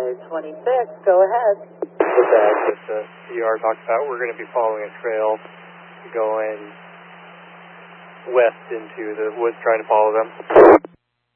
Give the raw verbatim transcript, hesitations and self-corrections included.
Tyler twenty-six, go ahead. With that, that the C R talked about, we're going to be following a trail going west into the woods, trying to follow them.